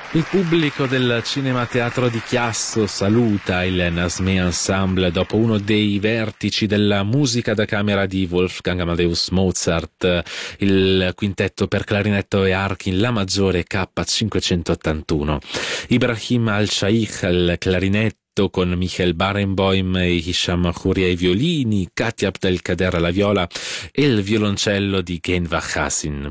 Il pubblico del Cinema Teatro di Chiasso saluta il Nasmé Ensemble dopo uno dei vertici della musica da camera di Wolfgang Amadeus Mozart, il quintetto per clarinetto e archi in La maggiore K581. Ibrahim Al-Shaikh al clarinetto con Michael Barenboim e Hisham Khouria ai violini, Katia Abdelkader alla viola e il violoncello di Genva Hassin.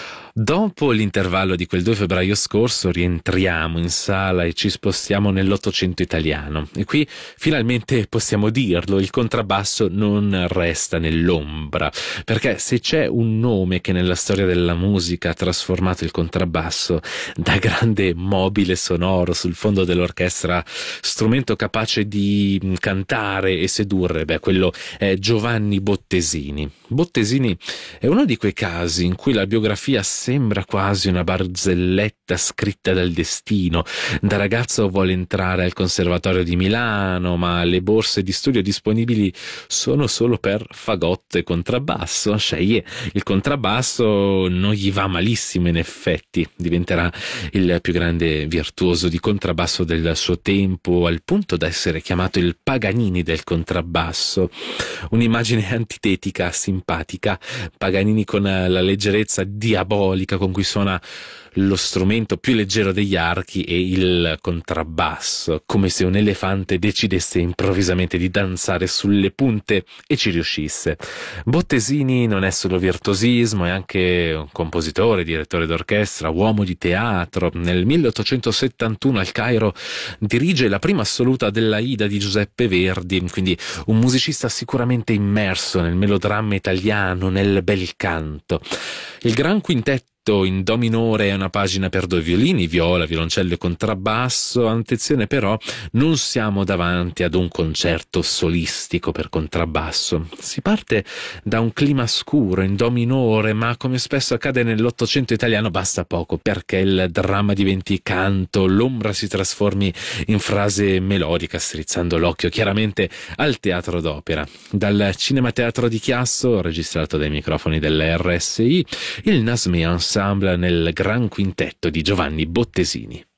Dopo l'intervallo di quel 2 febbraio scorso rientriamo in sala e ci spostiamo nell'Ottocento italiano. E qui finalmente possiamo dirlo, il contrabbasso non resta nell'ombra, perché se c'è un nome che nella storia della musica ha trasformato il contrabbasso da grande mobile sonoro sul fondo dell'orchestra, strumento capace di cantare e sedurre, quello è Giovanni Bottesini. Bottesini è uno di quei casi in cui la biografia sembra quasi una barzelletta scritta dal destino. Da ragazzo vuole entrare al Conservatorio di Milano, ma le borse di studio disponibili sono solo per fagotto e contrabbasso. Sceglie il contrabbasso, non gli va malissimo in effetti. Diventerà il più grande virtuoso di contrabbasso del suo tempo, al punto da essere chiamato il Paganini del contrabbasso. Un'immagine antitetica, simpatica. Paganini con la leggerezza diabolica con cui suona lo strumento più leggero degli archi e il contrabbasso, come se un elefante decidesse improvvisamente di danzare sulle punte e ci riuscisse. Bottesini non è solo virtuosismo, è anche un compositore, direttore d'orchestra, uomo di teatro. Nel 1871 al Cairo dirige la prima assoluta dell'Aida di Giuseppe Verdi, quindi un musicista sicuramente immerso nel melodramma italiano, nel bel canto. Il Gran Quintetto in do minore è una pagina per due violini, viola, violoncello e contrabbasso. Attenzione però, non siamo davanti ad un concerto solistico per contrabbasso. Si parte da un clima scuro in do minore, ma come spesso accade nell'Ottocento italiano basta poco perché il dramma diventi canto, l'ombra si trasformi in frase melodica, strizzando l'occhio chiaramente al teatro d'opera. Dal Cinema Teatro di Chiasso, registrato dai microfoni dell'RSI, il Nasmé Ensemble nel Gran Quintetto di Giovanni Bottesini.